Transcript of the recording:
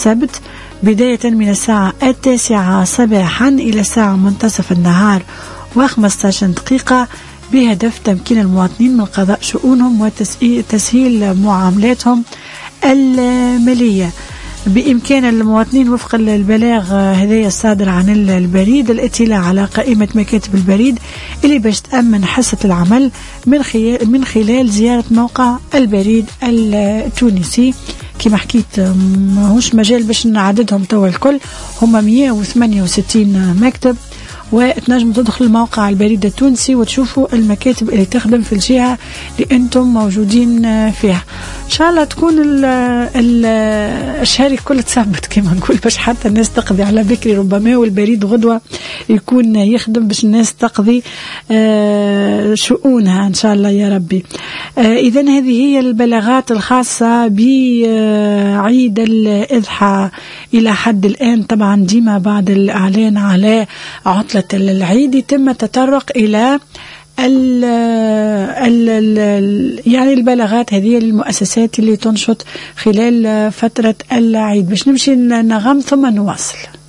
السبت بداية من الساعة 9 صباحا إلى الساعة منتصف النهار و15 دقيقة، بهدف تمكين المواطنين من قضاء شؤونهم وتسهيل معاملاتهم المالية. بإمكان المواطنين وفق البلاغ هذايا الصادر عن البريد الاطلاع على قائمة مكاتب البريد اللي باش تأمن حصة العمل من خلال زيارة موقع البريد التونسي. كما حكيت ماهوش مجال باش نعددهم توا الكل، هم 168 مكتب، وتنجم تدخل موقع البريد التونسي وتشوفوا المكاتب اللي تخدم في الجهة اللي أنتم موجودين فيها. إن شاء الله تكون الشهر كله تثبت كما نقول، باش حتى الناس تقضي على بكري، ربما والبريد غدوة يكون يخدم باش الناس تقضي شؤونها إن شاء الله يا ربي. إذن هذه هي البلاغات الخاصة بعيد الأضحى. إلى حد الآن طبعا ديما بعد الإعلان على عطلة العيد يتم التطرق إلى يعني البلاغات هذه للمؤسسات اللي تنشط خلال فترة العيد. باش نمشي نغم ثم نواصل.